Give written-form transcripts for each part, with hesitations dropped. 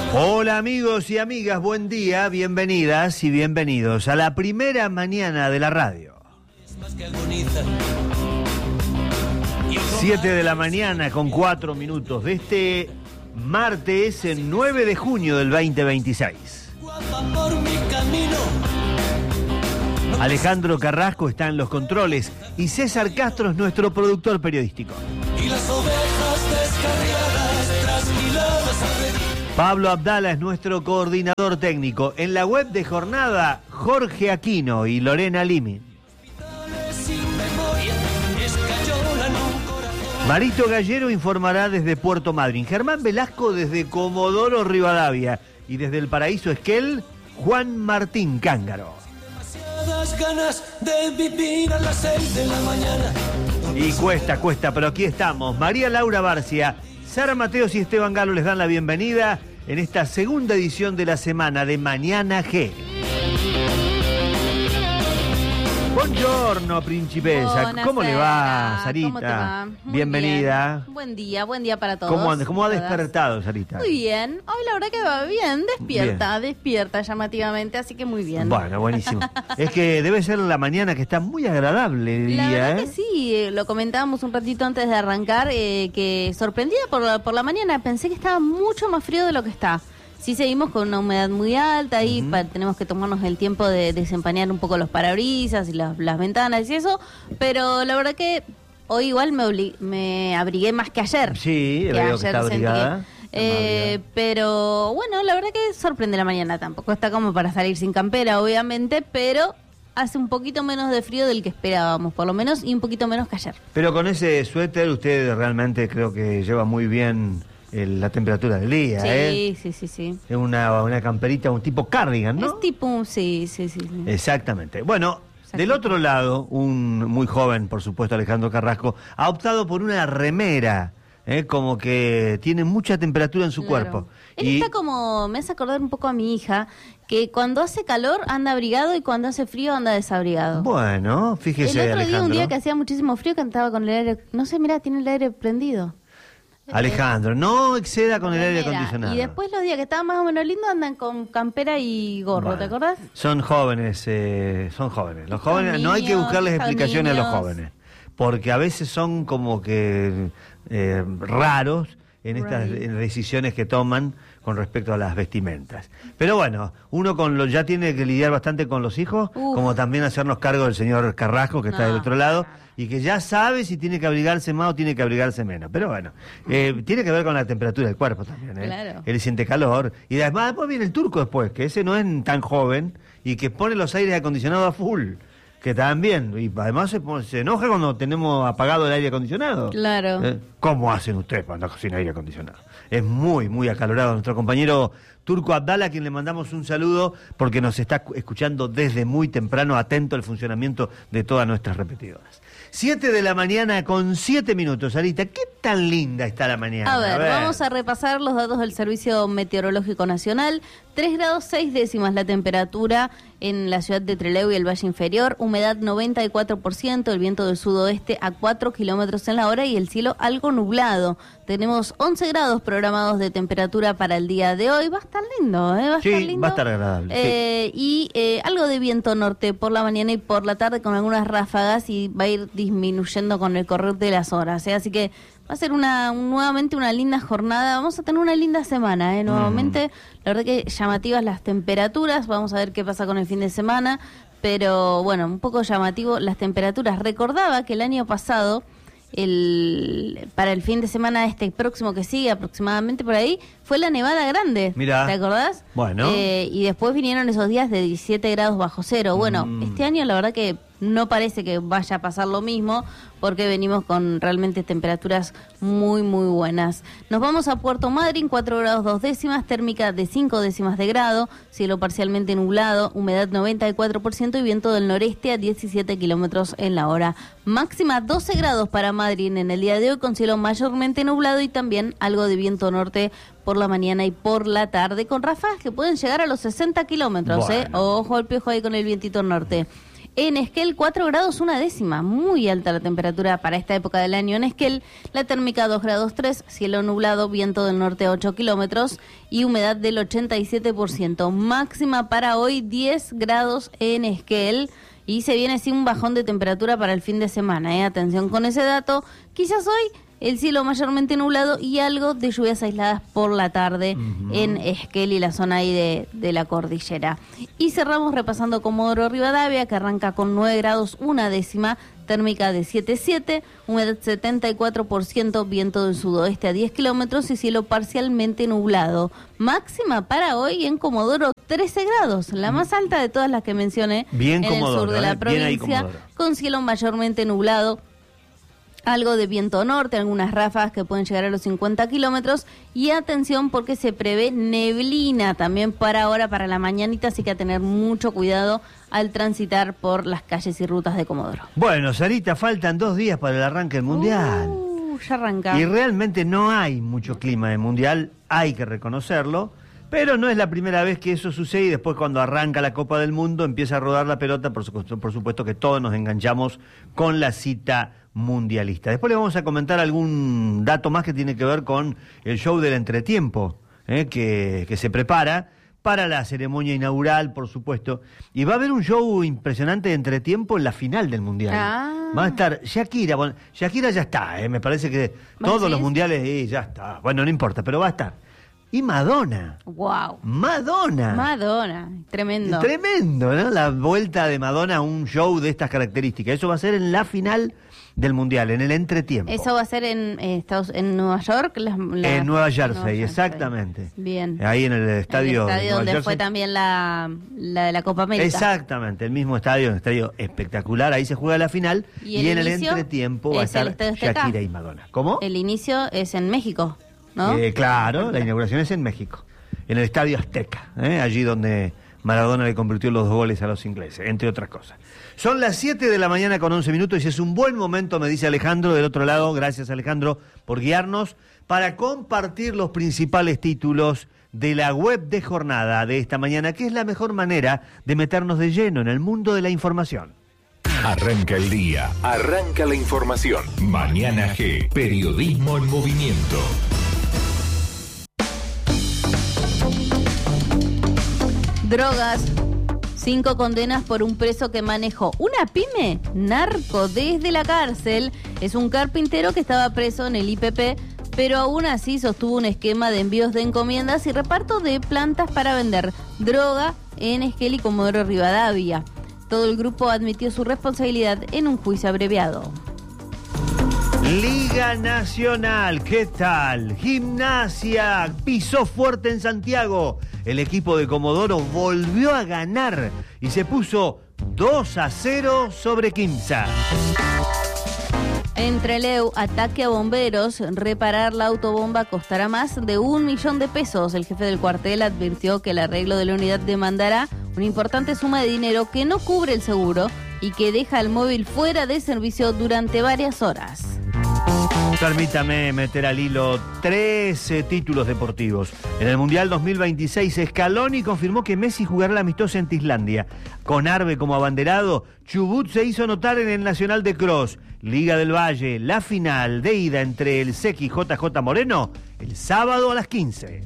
Hola amigos y amigas, buen día, bienvenidas y bienvenidos a la primera mañana de la radio. 7 de la mañana con 4 minutos de este martes, el 9 de junio del 2026. Alejandro Carrasco está en los controles y César Castro es nuestro productor periodístico. Y las ovejas descarriadas, trasquiladas alrededor. Pablo Abdala es nuestro coordinador técnico. En la web de Jornada, Jorge Aquino y Lorena Limi. Marito Gallero informará desde Puerto Madryn. Germán Velasco desde Comodoro Rivadavia. Y desde el Paraíso Esquel, Juan Martín Cángaro. Ganas de vivir a las 6 de la mañana. Y cuesta, pero aquí estamos. María Laura Barcia, Sara Mateos y Esteban Galo les dan la bienvenida en esta segunda edición de la semana de Mañana G. Buongiorno, principessa. Buonasera. ¿Cómo le va, Sarita? ¿Cómo te va? Muy Bienvenida. Bien. Buen día para todos. ¿Cómo ha despertado, Sarita? Muy bien. Hoy la verdad que va bien, despierta llamativamente, así que muy bien. Bueno, buenísimo. Es que debe ser la mañana que está muy agradable el la día, verdad que sí, lo comentábamos un ratito antes de arrancar, que sorprendida por la mañana, pensé que estaba mucho más frío de lo que está. Sí, seguimos con una humedad muy alta y tenemos que tomarnos el tiempo de desempañar un poco los parabrisas y las ventanas y eso, pero la verdad que hoy igual me abrigué más que ayer. Sí, que veo ayer que está abrigada. Pero bueno, la verdad que sorprende la mañana, tampoco está como para salir sin campera, obviamente, pero hace un poquito menos de frío del que esperábamos, por lo menos, y un poquito menos que ayer. Pero con ese suéter usted realmente creo que lleva muy bien la temperatura del día, Sí. Es una camperita, un tipo cardigan, ¿no? Es tipo, sí. Exactamente. Bueno, del otro lado, un muy joven, por supuesto, Alejandro Carrasco, ha optado por una remera, como que tiene mucha temperatura en su cuerpo. Él está como, me hace acordar un poco a mi hija, que cuando hace calor anda abrigado y cuando hace frío anda desabrigado. Bueno, fíjese, El otro día, un Alejandro. día que hacía muchísimo frío, cantaba con el aire, no sé, mirá, tiene el aire prendido. Alejandro, no exceda con el aire acondicionado. Y después los días que estaba más o menos lindo andan con campera y gorro, Bueno, ¿te acordás? Son jóvenes. Los jóvenes, Son no hay que niños, buscarles son explicaciones a los niños. jóvenes, porque a veces son como que raros en estas decisiones que toman con respecto a las vestimentas. Pero bueno, uno ya tiene que lidiar bastante con los hijos, como también hacernos cargo del señor Carrasco, que está del otro lado, y que ya sabe si tiene que abrigarse más o tiene que abrigarse menos. Pero bueno, tiene que ver con la temperatura del cuerpo también, Claro. Él siente calor. Y además después viene el turco después, que ese no es tan joven y que pone los aires acondicionados a full. Que también, y además se enoja cuando tenemos apagado el aire acondicionado. Claro. ¿Cómo hacen ustedes para andar sin aire acondicionado? Es muy, muy acalorado nuestro compañero Turco Abdala, a quien le mandamos un saludo porque nos está escuchando desde muy temprano, atento al funcionamiento de todas nuestras repetidoras. 7 de la mañana con 7 minutos, Sarita. ¿Qué tan linda está la mañana? A ver, vamos a repasar los datos del Servicio Meteorológico Nacional. 3 grados 6 décimas la temperatura en la ciudad de Trelew y el Valle Inferior, humedad 94%, el viento del sudoeste a 4 kilómetros en la hora y el cielo algo nublado. Tenemos 11 grados programados de temperatura para el día de hoy. Va a estar lindo, Va a estar lindo. Va a estar agradable. Y algo de viento norte por la mañana y por la tarde con algunas ráfagas y va a ir disminuyendo con el correr de las horas, Así que va a ser nuevamente una linda jornada. Vamos a tener una linda semana, Nuevamente, la verdad que llamativas las temperaturas. Vamos a ver qué pasa con el fin de semana. Pero bueno, un poco llamativo las temperaturas. Recordaba que el año pasado, para el fin de semana próximo que sigue, aproximadamente por ahí, fue la nevada grande. Mirá. ¿Te acordás? Bueno. Y después vinieron esos días de 17 grados bajo cero. Bueno, este año la verdad que no parece que vaya a pasar lo mismo, porque venimos con realmente temperaturas muy, muy buenas. Nos vamos a Puerto Madryn, 4 grados 2 décimas, térmica de 5 décimas de grado, cielo parcialmente nublado, humedad 94% y viento del noreste a 17 kilómetros en la hora. Máxima 12 grados para Madryn en el día de hoy, con cielo mayormente nublado y también algo de viento norte por la mañana y por la tarde, con ráfagas que pueden llegar a los 60 kilómetros. Bueno. Ojo al piojo ahí con el vientito norte. En Esquel, 4 grados, 1 décima. Muy alta la temperatura para esta época del año en Esquel. La térmica 2 grados 3, cielo nublado, viento del norte a 8 kilómetros y humedad del 87%. Máxima para hoy, 10 grados en Esquel. Y se viene así un bajón de temperatura para el fin de semana. Atención con ese dato. Quizás hoy el cielo mayormente nublado y algo de lluvias aisladas por la tarde en Esquel y la zona ahí de la cordillera. Y cerramos repasando Comodoro Rivadavia, que arranca con 9 grados, 1 décima, térmica de 7,7, humedad 74%, viento del sudoeste a 10 kilómetros y cielo parcialmente nublado. Máxima para hoy en Comodoro, 13 grados, la más alta de todas las que mencioné. Bien en Comodoro, el sur de la provincia, con cielo mayormente nublado. Algo de viento norte, algunas ráfagas que pueden llegar a los 50 kilómetros. Y atención porque se prevé neblina también para ahora, para la mañanita, así que a tener mucho cuidado al transitar por las calles y rutas de Comodoro. Bueno, Sarita, faltan 2 días para el arranque del Mundial. Ya arranca. Y realmente no hay mucho clima de Mundial, hay que reconocerlo. Pero no es la primera vez que eso sucede y después cuando arranca la Copa del Mundo empieza a rodar la pelota, por supuesto que todos nos enganchamos con la cita mundialista. Después le vamos a comentar algún dato más que tiene que ver con el show del entretiempo, que se prepara para la ceremonia inaugural, por supuesto. Y va a haber un show impresionante de entretiempo en la final del Mundial. Va a estar Shakira. Bueno, Shakira ya está, me parece que todos los mundiales ya está. Bueno, no importa, pero va a estar. Y Madonna. ¡Wow! Madonna, tremendo. Tremendo, ¿no? La vuelta de Madonna a un show de estas características. Eso va a ser en la final del Mundial, en el entretiempo. Eso va a ser en Nueva York. En Nueva Jersey, exactamente. Bien. Ahí en el estadio. El estadio donde fue también la de la Copa América. Exactamente, el mismo estadio, un estadio espectacular. Ahí se juega la final y en el entretiempo va a estar Shakira y Madonna. ¿Cómo? El inicio es en México, ¿no? Claro, la inauguración es en México, en el Estadio Azteca, allí donde Maradona le convirtió los 2 goles a los ingleses, entre otras cosas. Son las 7 de la mañana con 11 minutos y es un buen momento, me dice Alejandro, del otro lado. Gracias, Alejandro, por guiarnos para compartir los principales títulos de la web de jornada de esta mañana, que es la mejor manera de meternos de lleno en el mundo de la información. Arranca el día, arranca la información. Mañana G, periodismo en movimiento. Drogas, 5 condenas por un preso que manejó una pyme narco desde la cárcel. Es un carpintero que estaba preso en el IPP, pero aún así sostuvo un esquema de envíos de encomiendas y reparto de plantas para vender droga en Esquel y Comodoro Rivadavia. Todo el grupo admitió su responsabilidad en un juicio abreviado. Liga Nacional, ¿qué tal? Gimnasia pisó fuerte en Santiago. El equipo de Comodoro volvió a ganar y se puso 2-0 sobre Quimsa. En Trelew, ataque a bomberos. Reparar la autobomba costará más de 1 millón de pesos. El jefe del cuartel advirtió que el arreglo de la unidad demandará una importante suma de dinero que no cubre el seguro y que deja el móvil fuera de servicio durante varias horas. Permítame meter al hilo 13 títulos deportivos. En el Mundial 2026, Scaloni confirmó que Messi jugará la amistosa en Islandia. Con Arbe como abanderado, Chubut se hizo notar en el Nacional de Cross. Liga del Valle, la final de ida entre el SEC y JJ Moreno, el sábado a las 15.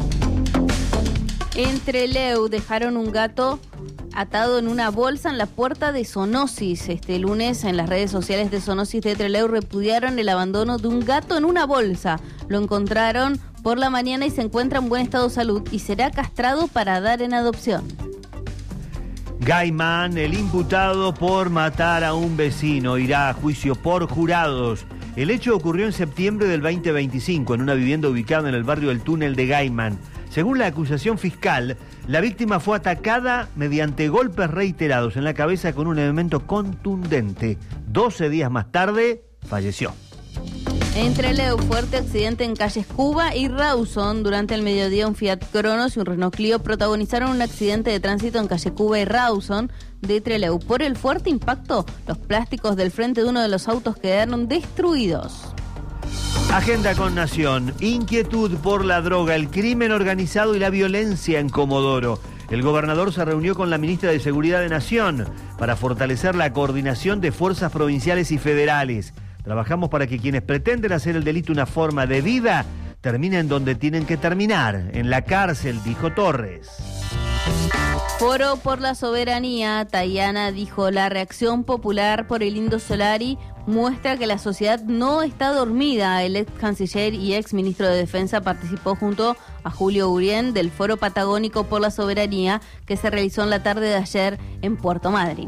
En Trelew dejaron un gato atado en una bolsa en la puerta de Zoonosis. Este lunes en las redes sociales de Zoonosis de Trelew repudiaron el abandono de un gato en una bolsa. Lo encontraron por la mañana y se encuentra en buen estado de salud y será castrado para dar en adopción. Gaiman, el imputado por matar a un vecino, irá a juicio por jurados. El hecho ocurrió en septiembre del 2025 en una vivienda ubicada en el barrio del Túnel de Gaiman. Según la acusación fiscal, la víctima fue atacada mediante golpes reiterados en la cabeza con un elemento contundente. 12 días más tarde, falleció. En Trelew, fuerte accidente en calles Cuba y Rawson. Durante el mediodía, un Fiat Cronos y un Renault Clio protagonizaron un accidente de tránsito en calle Cuba y Rawson de Trelew. Por el fuerte impacto, los plásticos del frente de uno de los autos quedaron destruidos. Agenda con Nación. Inquietud por la droga, el crimen organizado y la violencia en Comodoro. El gobernador se reunió con la ministra de Seguridad de Nación para fortalecer la coordinación de fuerzas provinciales y federales. Trabajamos para que quienes pretenden hacer el delito una forma de vida terminen donde tienen que terminar, en la cárcel, dijo Torres. Foro por la soberanía, Tayana dijo, la reacción popular por el Indio Solari muestra que la sociedad no está dormida. El ex canciller y ex ministro de Defensa participó junto a Julio Urien del Foro Patagónico por la Soberanía que se realizó en la tarde de ayer en Puerto Madryn.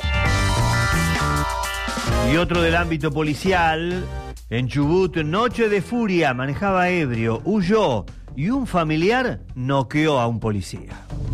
Y otro del ámbito policial, en Chubut, noche de furia, manejaba ebrio, huyó y un familiar noqueó a un policía.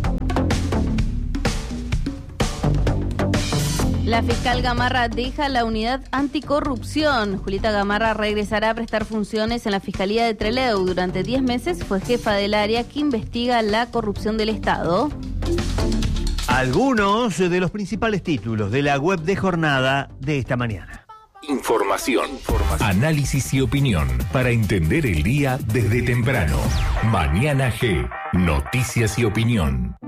La fiscal Gamarra deja la unidad anticorrupción. Julieta Gamarra regresará a prestar funciones en la Fiscalía de Trelew. Durante 10 meses fue jefa del área que investiga la corrupción del Estado. Algunos de los principales títulos de la web de Jornada de esta mañana. Información, análisis y opinión para entender el día desde temprano. Mañana G, noticias y opinión.